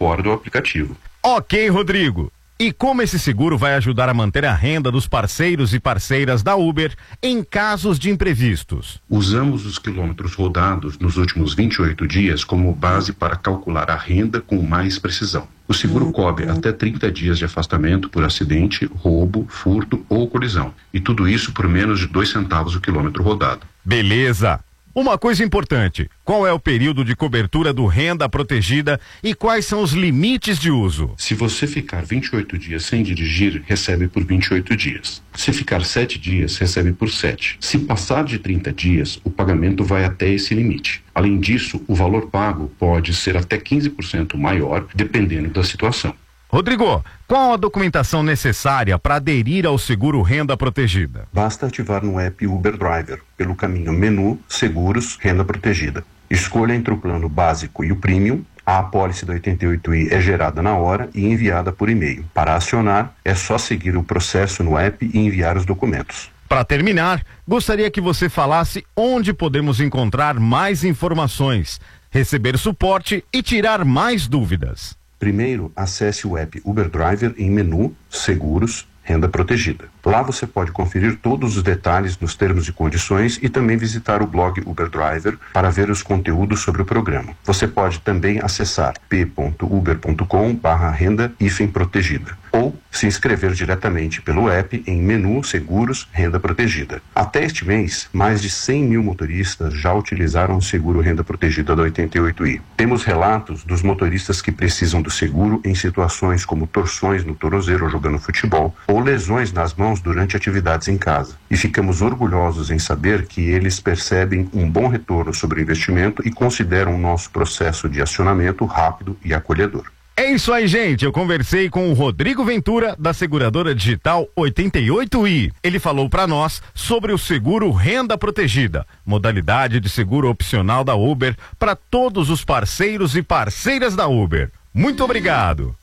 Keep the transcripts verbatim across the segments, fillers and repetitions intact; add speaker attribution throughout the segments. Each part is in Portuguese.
Speaker 1: fora do aplicativo.
Speaker 2: Ok, Rodrigo. E como esse seguro vai ajudar a manter a renda dos parceiros e parceiras da Uber em casos de imprevistos?
Speaker 1: Usamos os quilômetros rodados nos últimos vinte e oito dias como base para calcular a renda com mais precisão. O seguro cobre até trinta dias de afastamento por acidente, roubo, furto ou colisão. E tudo isso por menos de dois centavos o quilômetro rodado.
Speaker 2: Beleza! Uma coisa importante, qual é o período de cobertura do Renda Protegida e quais são os limites de uso?
Speaker 1: Se você ficar vinte e oito dias sem dirigir, recebe por vinte e oito dias. Se ficar sete dias, recebe por sete. Se passar de trinta dias, o pagamento vai até esse limite. Além disso, o valor pago pode ser até quinze por cento maior, dependendo da situação.
Speaker 2: Rodrigo, qual a documentação necessária para aderir ao seguro Renda Protegida?
Speaker 1: Basta ativar no app Uber Driver, pelo caminho Menu, Seguros, Renda Protegida. Escolha entre o plano básico e o premium. A apólice da oitenta e oito i é gerada na hora e enviada por e-mail. Para acionar, é só seguir o processo no app e enviar os documentos.
Speaker 2: Para terminar, gostaria que você falasse onde podemos encontrar mais informações, receber suporte e tirar mais dúvidas.
Speaker 1: Primeiro, acesse o app Uber Driver em Menu, Seguros, Renda Protegida. Lá você pode conferir todos os detalhes nos termos e condições e também visitar o blog Uber Driver para ver os conteúdos sobre o programa. Você pode também acessar p ponto uber ponto com barra renda hífen protegida ou se inscrever diretamente pelo app em Menu Seguros Renda Protegida. Até este mês, mais de cem mil motoristas já utilizaram o seguro Renda Protegida da oitenta e oito i. Temos relatos dos motoristas que precisam do seguro em situações como torções no tornozelo jogando futebol ou lesões nas mãos durante atividades em casa. E ficamos orgulhosos em saber que eles percebem um bom retorno sobre o investimento e consideram o nosso processo de acionamento rápido e acolhedor.
Speaker 2: É isso aí, gente. Eu conversei com o Rodrigo Ventura, da seguradora digital oitenta e oito i. Ele falou para nós sobre o seguro Renda Protegida, modalidade de seguro opcional da Uber para todos os parceiros e parceiras da Uber. Muito obrigado.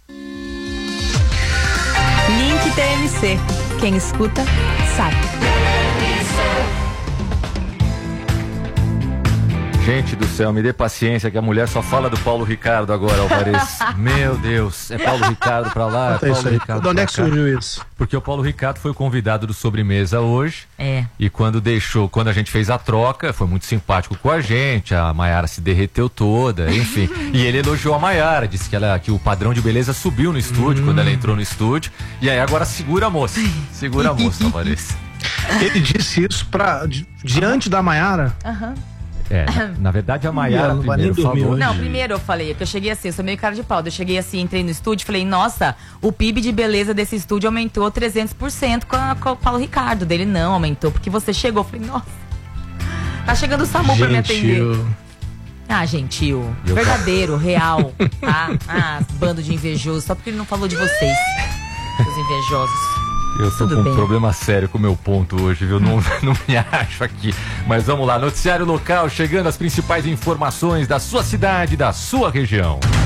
Speaker 3: Link T M C. Quem escuta, sabe.
Speaker 4: Gente do céu, me dê paciência que a mulher só fala do Paulo Ricardo agora, Alvarez. Meu Deus, é Paulo Ricardo pra lá, é Paulo
Speaker 5: isso aí.
Speaker 4: Ricardo
Speaker 5: De onde
Speaker 4: pra
Speaker 5: é que
Speaker 4: cá.
Speaker 5: surgiu isso?
Speaker 4: Porque o Paulo Ricardo foi o convidado do Sobremesa hoje.
Speaker 3: É.
Speaker 4: E quando deixou, quando a gente fez a troca, foi muito simpático com a gente, a Maiara se derreteu toda, enfim. E ele elogiou a Maiara, disse que, ela, que o padrão de beleza subiu no estúdio, hum. quando ela entrou no estúdio. E aí agora segura a moça, segura a moça, Alvarez.
Speaker 5: Ele disse isso pra, di, diante da Maiara?
Speaker 3: Aham. Uhum.
Speaker 4: É, na, na verdade a Maiara
Speaker 5: não
Speaker 4: primeiro falou.
Speaker 3: Não,
Speaker 4: de...
Speaker 3: primeiro eu falei, que eu cheguei assim, eu sou meio cara de pau. Eu cheguei assim, entrei no estúdio, falei, nossa, o P I B de beleza desse estúdio aumentou trezentos por cento com, a, com o Paulo Ricardo. Dele não, aumentou, porque você chegou. Eu falei, nossa, tá chegando o SAMU pra me atender. Ah, gentil, eu... verdadeiro, real, tá? Ah, bando de invejosos, só porque ele não falou de vocês, os invejosos.
Speaker 4: Eu tô
Speaker 3: Tudo
Speaker 4: com
Speaker 3: bem.
Speaker 4: um problema sério com o meu ponto hoje, viu? Não, não me acho aqui. Mas vamos lá, noticiário local, chegando as principais informações da sua cidade, da sua região.